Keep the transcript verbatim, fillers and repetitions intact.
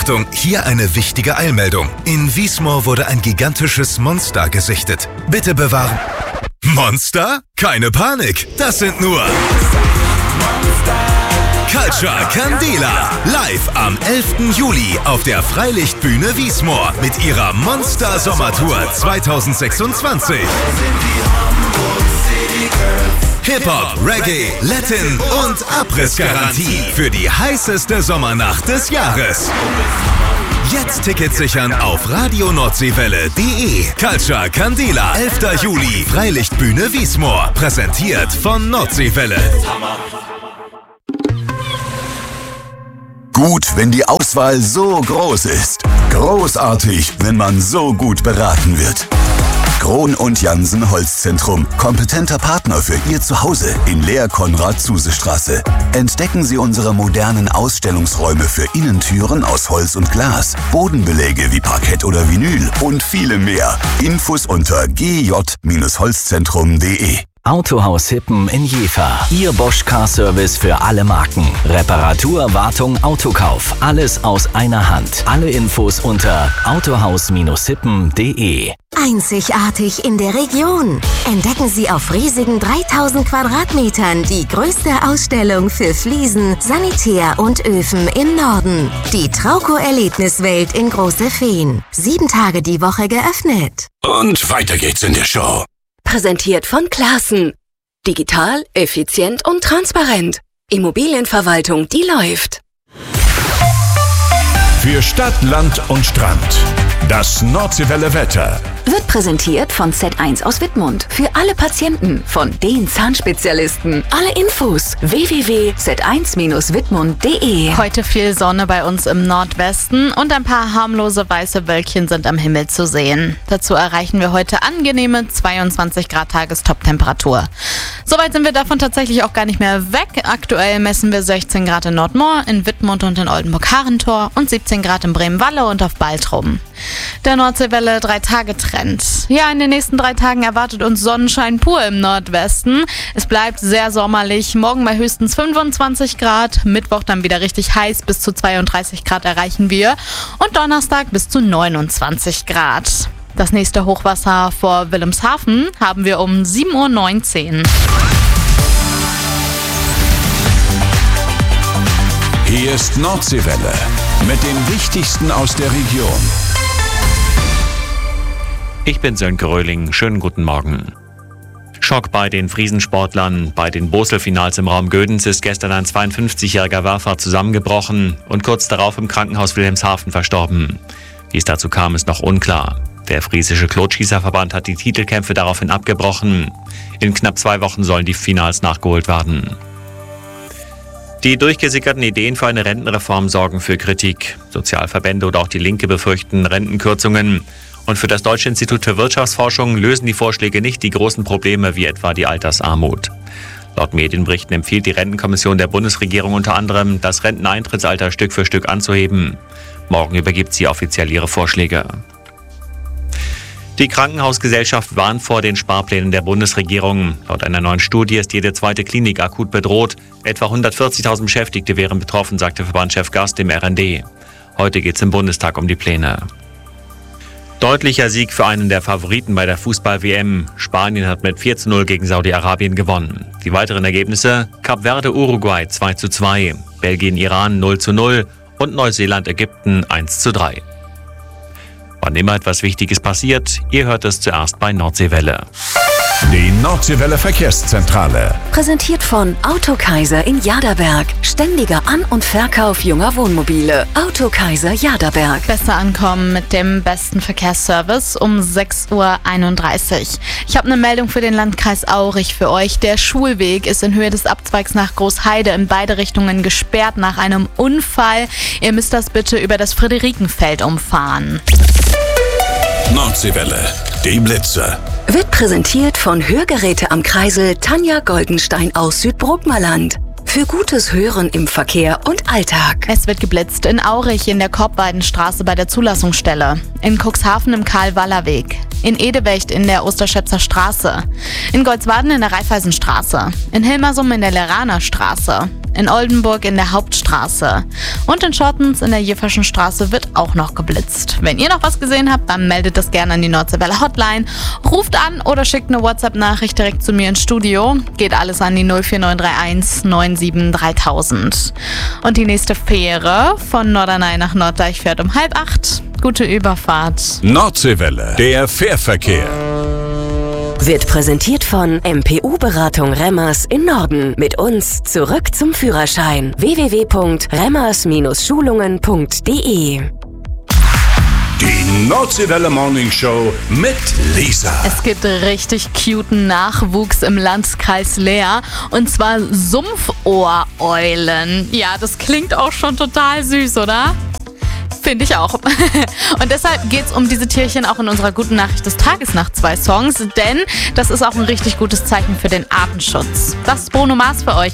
Achtung, hier eine wichtige Eilmeldung. In Wiesmoor wurde ein gigantisches Monster gesichtet. Bitte bewahren... Monster? Keine Panik, das sind nur... Culture Candela. Live am elften Juli auf der Freilichtbühne Wiesmoor mit ihrer Monster Sommertour zwanzig sechsundzwanzig. Hip-Hop, Reggae, Latin und Abrissgarantie für die heißeste Sommernacht des Jahres. Jetzt Tickets sichern auf radio nordseewelle punkt de. Culture Candela, elfter Juli, Freilichtbühne Wiesmoor. Präsentiert von Nordseewelle. Gut, wenn die Auswahl so groß ist. Großartig, wenn man so gut beraten wird. Krohn und Jansen Holzzentrum. Kompetenter Partner für Ihr Zuhause in Lehr-Konrad-Zuse-Straße. Entdecken Sie unsere modernen Ausstellungsräume für Innentüren aus Holz und Glas, Bodenbeläge wie Parkett oder Vinyl und viele mehr. Infos unter g j Holzzentrum punkt de. Autohaus Hippen in Jever. Ihr Bosch Car Service für alle Marken. Reparatur, Wartung, Autokauf. Alles aus einer Hand. Alle Infos unter autohaus Hippen punkt de. Einzigartig in der Region. Entdecken Sie auf riesigen dreitausend Quadratmetern die größte Ausstellung für Fliesen, Sanitär und Öfen im Norden. Die Trauco-Erlebniswelt in Große Feen. Sieben Tage die Woche geöffnet. Und weiter geht's in der Show. Präsentiert von Classen. Digital, effizient und transparent. Immobilienverwaltung, die läuft. Für Stadt, Land und Strand. Das Nordseewelle Wetter. Wird präsentiert von Z eins aus Wittmund. Für alle Patienten von den Zahnspezialisten. Alle Infos w w w punkt z eins wittmund punkt de. Heute viel Sonne bei uns im Nordwesten und ein paar harmlose weiße Wölkchen sind am Himmel zu sehen. Dazu erreichen wir heute angenehme zweiundzwanzig Grad Tagestop-Temperatur. Soweit sind wir davon tatsächlich auch gar nicht mehr weg. Aktuell messen wir sechzehn Grad in Nordmoor, in Wittmund und in Oldenburg-Harentor und siebzehn Grad in Bremen-Walle und auf Baltrum. Der Nordseewelle drei-Tage-Trend. Ja, in den nächsten drei Tagen erwartet uns Sonnenschein pur im Nordwesten. Es bleibt sehr sommerlich. Morgen bei höchstens fünfundzwanzig Grad. Mittwoch dann wieder richtig heiß. Bis zu zweiunddreißig Grad erreichen wir. Und Donnerstag bis zu neunundzwanzig Grad. Das nächste Hochwasser vor Wilhelmshaven haben wir um sieben Uhr neunzehn. Hier ist Nordseewelle mit dem Wichtigsten aus der Region. Ich bin Sönke Röhling. Schönen guten Morgen. Schock bei den Friesensportlern. Bei den Boselfinals im Raum Gödens ist gestern ein zweiundfünfzigjähriger Werfer zusammengebrochen und kurz darauf im Krankenhaus Wilhelmshaven verstorben. Wie es dazu kam, ist noch unklar. Der Friesische Klotschießerverband hat die Titelkämpfe daraufhin abgebrochen. In knapp zwei Wochen sollen die Finals nachgeholt werden. Die durchgesickerten Ideen für eine Rentenreform sorgen für Kritik. Sozialverbände oder auch die Linke befürchten Rentenkürzungen. Und für das Deutsche Institut für Wirtschaftsforschung lösen die Vorschläge nicht die großen Probleme wie etwa die Altersarmut. Laut Medienberichten empfiehlt die Rentenkommission der Bundesregierung unter anderem, das Renteneintrittsalter Stück für Stück anzuheben. Morgen übergibt sie offiziell ihre Vorschläge. Die Krankenhausgesellschaft warnt vor den Sparplänen der Bundesregierung. Laut einer neuen Studie ist jede zweite Klinik akut bedroht. Etwa hundertvierzigtausend Beschäftigte wären betroffen, sagte Verbandschef Gast im R N D. Heute geht es im Bundestag um die Pläne. Deutlicher Sieg für einen der Favoriten bei der Fußball-W M. Spanien hat mit vier zu null gegen Saudi-Arabien gewonnen. Die weiteren Ergebnisse: Kap Verde Uruguay zwei zu zwei, Belgien Iran null zu null und Neuseeland Ägypten eins zu drei. Wann immer etwas Wichtiges passiert, ihr hört es zuerst bei Nordseewelle. Die Nordseewelle Verkehrszentrale. Präsentiert von Autokaiser in Jaderberg. Ständiger An- und Verkauf junger Wohnmobile. Autokaiser Jaderberg. Besser ankommen mit dem besten Verkehrsservice um sechs Uhr einunddreißig. Ich habe eine Meldung für den Landkreis Aurich für euch. Der Schulweg ist in Höhe des Abzweigs nach Großheide in beide Richtungen gesperrt nach einem Unfall. Ihr müsst das bitte über das Friederikenfeld umfahren. Nordseewelle, die Blitze. Wird präsentiert von Hörgeräte am Kreisel Tanja Goldenstein aus Südbrookmerland. für gutes Hören im Verkehr und Alltag. Es wird geblitzt in Aurich in der Korbweidenstraße bei der Zulassungsstelle, in Cuxhaven im Karl-Waller-Weg, in Edewecht in der Osterschätzer Straße, in Goldswaden in der Raiffeisenstraße, in Hilmersum in der Leraner Straße, in Oldenburg in der Hauptstraße und in Schottens in der Jefferschen Straße wird auch noch geblitzt. Wenn ihr noch was gesehen habt, dann meldet das gerne an die Nordseewelle Hotline, ruft an oder schickt eine WhatsApp-Nachricht direkt zu mir ins Studio. Geht alles an die null vier neun drei eins neun sieben dreitausend. Und die nächste Fähre von Norderney nach Norddeich fährt um halb acht. Gute Überfahrt. Nordseewelle, der Fährverkehr. Wird präsentiert von M P U-Beratung Remmers in Norden. Mit uns zurück zum Führerschein. w w w punkt remmers Bindestrich schulungen punkt d e. Die Nordseewelle Morning Show mit Lisa. Es gibt richtig cuten Nachwuchs im Landkreis Leer und zwar Sumpfohreulen. Ja, das klingt auch schon total süß, oder? Finde ich auch. Und deshalb geht es um diese Tierchen auch in unserer guten Nachricht des Tages nach zwei Songs, denn das ist auch ein richtig gutes Zeichen für den Artenschutz. Das ist Bruno Mars für euch.